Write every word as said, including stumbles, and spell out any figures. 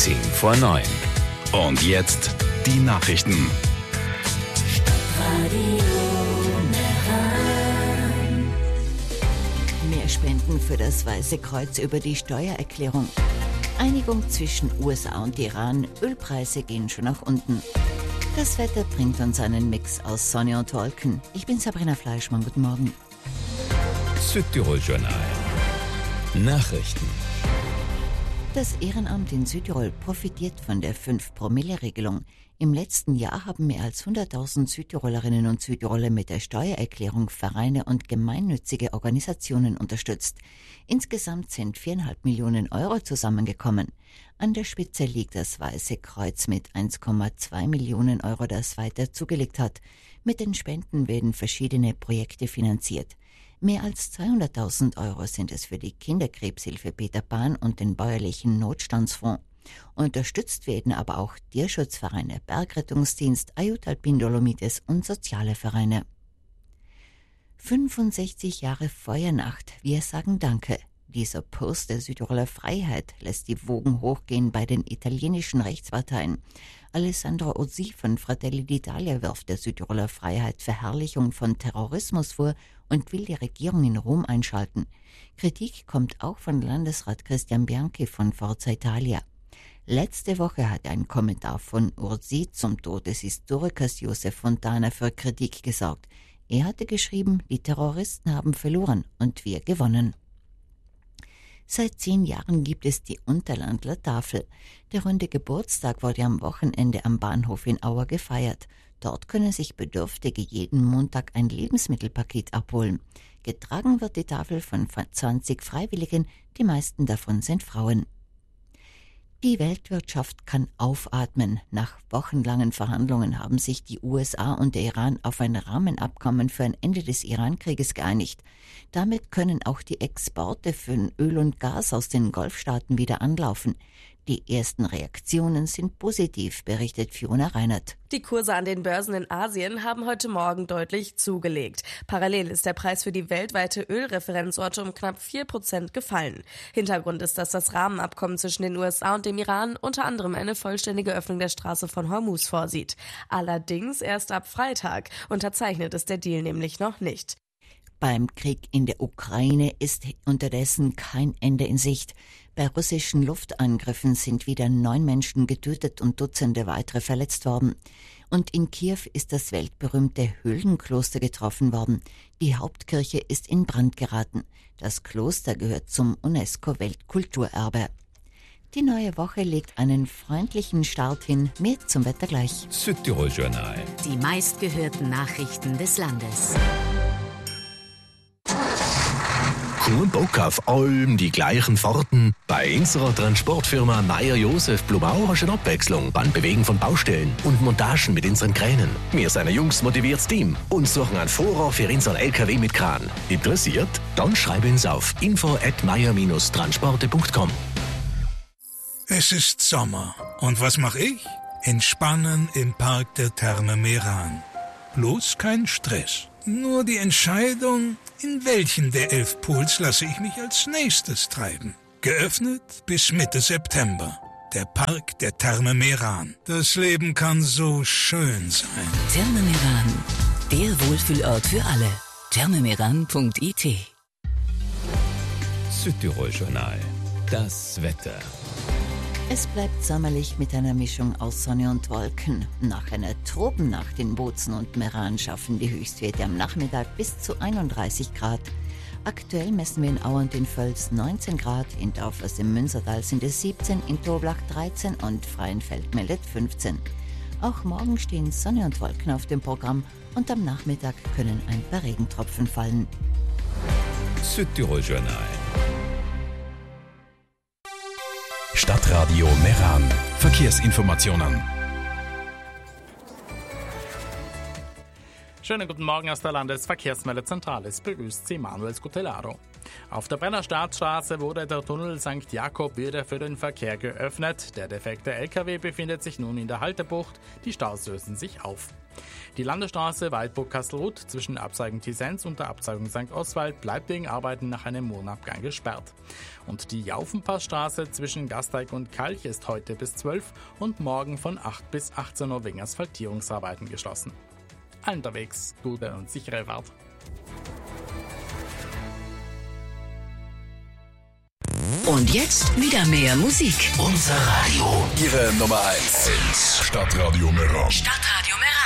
zehn vor neun. Und jetzt die Nachrichten. Mehr Spenden für das Weiße Kreuz über die Steuererklärung. Einigung zwischen U S A und Iran. Ölpreise gehen schon nach unten. Das Wetter bringt uns einen Mix aus Sonne und Wolken. Ich bin Sabrina Fleischmann. Guten Morgen. Südtirol-Journal. Nachrichten. Das Ehrenamt in Südtirol profitiert von der fünf-Promille-Regelung. Im letzten Jahr haben mehr als hunderttausend Südtirolerinnen und Südtiroler mit der Steuererklärung Vereine und gemeinnützige Organisationen unterstützt. Insgesamt sind viereinhalb Millionen Euro zusammengekommen. An der Spitze liegt das Weiße Kreuz mit eins Komma zwei Millionen Euro, das weiter zugelegt hat. Mit den Spenden werden verschiedene Projekte finanziert. Mehr als zweihunderttausend Euro sind es für die Kinderkrebshilfe Peter Pan und den bäuerlichen Notstandsfonds. Unterstützt werden aber auch Tierschutzvereine, Bergrettungsdienst, Ayut Alpin Dolomites und soziale Vereine. fünfundsechzig Jahre Feuernacht, wir sagen Danke. Dieser Post der Südtiroler Freiheit lässt die Wogen hochgehen bei den italienischen Rechtsparteien. Alessandro Ozzi von Fratelli d'Italia wirft der Südtiroler Freiheit Verherrlichung von Terrorismus vor und will die Regierung in Rom einschalten. Kritik kommt auch von Landesrat Christian Bianchi von Forza Italia. Letzte Woche hat ein Kommentar von Ozzi zum Tod des Historikers Josef Fontana für Kritik gesorgt. Er hatte geschrieben, die Terroristen haben verloren und wir gewonnen. Seit zehn Jahren gibt es die Unterlandler Tafel. Der runde Geburtstag wurde am Wochenende am Bahnhof in Auer gefeiert. Dort können sich Bedürftige jeden Montag ein Lebensmittelpaket abholen. Getragen wird die Tafel von zwanzig Freiwilligen, die meisten davon sind Frauen. Die Weltwirtschaft kann aufatmen. Nach wochenlangen Verhandlungen haben sich die U S A und der Iran auf ein Rahmenabkommen für ein Ende des Iran-Krieges geeinigt. Damit können auch die Exporte für Öl und Gas aus den Golfstaaten wieder anlaufen. Die ersten Reaktionen sind positiv, berichtet Fiona Reinert. Die Kurse an den Börsen in Asien haben heute Morgen deutlich zugelegt. Parallel ist der Preis für die weltweite Ölreferenzorte um knapp vier Prozent gefallen. Hintergrund ist, dass das Rahmenabkommen zwischen den U S A und dem Iran unter anderem eine vollständige Öffnung der Straße von Hormuz vorsieht. Allerdings erst ab Freitag. Unterzeichnet ist der Deal nämlich noch nicht. Beim Krieg in der Ukraine ist unterdessen kein Ende in Sicht. Bei russischen Luftangriffen sind wieder neun Menschen getötet und Dutzende weitere verletzt worden. Und in Kiew ist das weltberühmte Höhlenkloster getroffen worden. Die Hauptkirche ist in Brand geraten. Das Kloster gehört zum UNESCO-Weltkulturerbe. Die neue Woche legt einen freundlichen Start hin. Mehr zum Wetter gleich. Südtirol-Journal. Die meistgehörten Nachrichten des Landes. Kein Bock auf allem die gleichen Fahrten? Bei unserer Transportfirma Meyer Josef Blumau hast du eine Abwechslung beim Bewegen von Baustellen und Montagen mit unseren Kränen. Wir sind ein jungs motiviertes Team und suchen einen Fahrer für unseren L K W mit Kran. Interessiert? Dann schreib uns auf info at meyer transporte punkt com. Es ist Sommer. Und was mache ich? Entspannen im Park der Therme Meran. Bloß kein Stress. Nur die Entscheidung, in welchen der elf Pools lasse ich mich als nächstes treiben. Geöffnet bis Mitte September. Der Park der Therme Meran. Das Leben kann so schön sein. Therme Meran, der Wohlfühlort für alle. thermemeran punkt I T. Südtirol-Journal. Das Wetter. Es bleibt sommerlich mit einer Mischung aus Sonne und Wolken. Nach einer Tropennacht in Bozen und Meran schaffen die Höchstwerte am Nachmittag bis zu einunddreißig Grad. Aktuell messen wir in Au und in Völs neunzehn Grad, in Taufers im Münstertal sind es siebzehn, in Toblach dreizehn und Freienfeld meldet fünfzehn. Auch morgen stehen Sonne und Wolken auf dem Programm und am Nachmittag können ein paar Regentropfen fallen. Südtirol-Journal. Stadtradio Meran. Verkehrsinformationen. Schönen guten Morgen aus der Landesverkehrsmeldezentrale. Es begrüßt Sie Manuel Scutellaro. Auf der Brenner Staatsstraße wurde der Tunnel Sankt Jakob wieder für den Verkehr geöffnet. Der defekte L K W befindet sich nun in der Haltebucht. Die Staus lösen sich auf. Die Landesstraße Waldburg-Kastelruth zwischen der Abzweigung Tisens und der Abzweigung Sankt Oswald bleibt wegen Arbeiten nach einem Mondabgang gesperrt. Und die Jaufenpassstraße zwischen Gasteig und Kalch ist heute bis zwölf und morgen von acht bis achtzehn Uhr wegen Asphaltierungsarbeiten geschlossen. Allen unterwegs gute und sichere Fahrt. Und jetzt wieder mehr Musik. Unser Radio. Ihre Nummer eins. Stadtradio Meran. Stadtradio Meran.